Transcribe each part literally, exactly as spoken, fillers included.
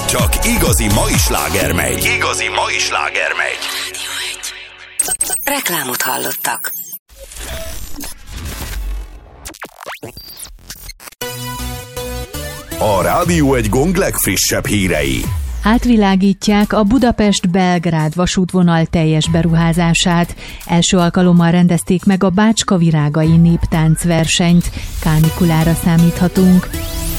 Csak igazi mai sláger megy. Igazi mai sláger megy. Reklámot hallottak. A Rádió egy gong legfrissebb hírei. Átvilágítják a Budapest-Belgrád vasútvonal teljes beruházását. Első alkalommal rendezték meg a Bácska-Virágai néptáncversenyt. Kánikulára számíthatunk.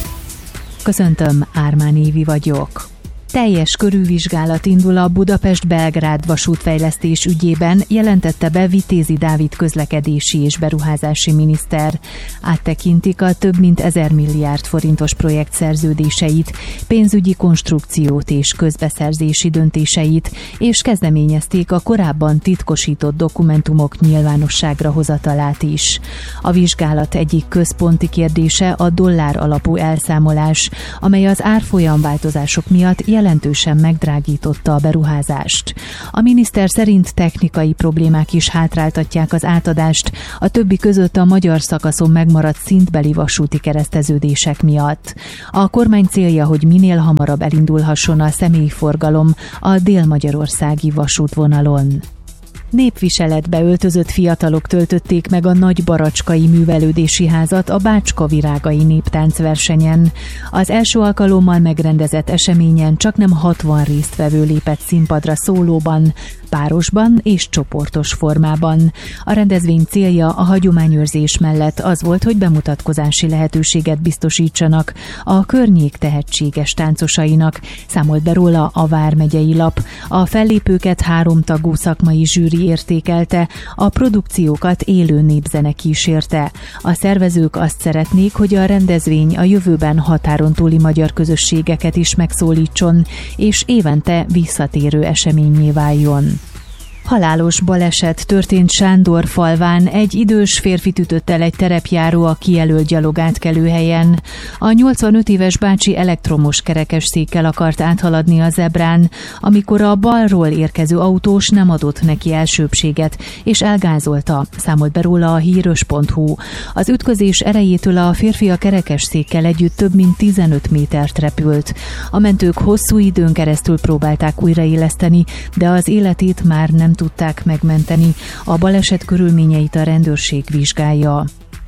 Köszöntöm, Ármán Évi vagyok. Teljes körülvizsgálat indul a Budapest-Belgrád vasútfejlesztés ügyében, jelentette be Vitézi Dávid közlekedési és beruházási miniszter. Áttekintik a több mint ezer milliárd forintos projekt szerződéseit, pénzügyi konstrukciót és közbeszerzési döntéseit, és kezdeményezték a korábban titkosított dokumentumok nyilvánosságra hozatalát is. A vizsgálat egyik központi kérdése a dollár alapú elszámolás, amely az árfolyamváltozások miatt jelentősen megdrágította a beruházást. A miniszter szerint technikai problémák is hátráltatják az átadást, a többi között a magyar szakaszon megmaradt szintbeli vasúti kereszteződések miatt. A kormány célja, hogy minél hamarabb elindulhasson a személyforgalom a délmagyarországi vasútvonalon. Népviseletbe öltözött fiatalok töltötték meg a Nagy Baracskai Művelődési Házat a Bácska-Virágai néptáncversenyen. Az első alkalommal megrendezett eseményen csaknem hatvan résztvevő lépett színpadra szólóban, párosban és csoportos formában. A rendezvény célja a hagyományőrzés mellett az volt, hogy bemutatkozási lehetőséget biztosítsanak a környék tehetséges táncosainak, számolt be róla a Vármegyei Lap. A fellépőket háromtagú szakmai zsűri értékelte, a produkciókat élő népzene kísérte. A szervezők azt szeretnék, hogy a rendezvény a jövőben határon túli magyar közösségeket is megszólítson, és évente visszatérő eseményé váljon. Halálos baleset történt Sándorfalván, egy idős férfit ütött el egy terepjáró a kijelölt gyalogátkelőhelyen. A nyolcvanöt éves bácsi elektromos kerekesszékkel akart áthaladni a zebrán, amikor a balról érkező autós nem adott neki elsőbbséget, és elgázolta, számolt be róla a híros pont hu. Az ütközés erejétől a férfi a kerekesszékkel együtt több mint tizenöt métert repült. A mentők hosszú időn keresztül próbálták újraéleszteni, de az életét már nem tudták megmenteni. A baleset körülményeit a rendőrség vizsgálja.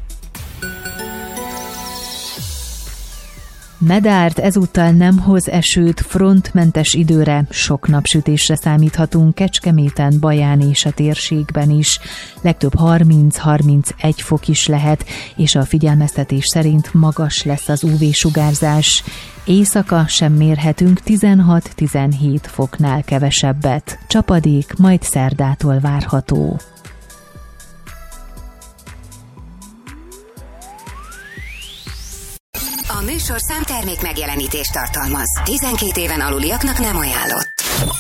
Medárd ezúttal nem hoz esőt, frontmentes időre, sok napsütésre számíthatunk Kecskeméten, Baján és a térségben is. Legtöbb harminc-harmincegy fok is lehet, és a figyelmeztetés szerint magas lesz az ú vé-sugárzás. Éjszaka sem mérhetünk tizenhat-tizenhét foknál kevesebbet. Csapadék majd szerdától várható. A műsorszám termék megjelenítést tartalmaz. tizenkét éven aluliaknak nem ajánlott.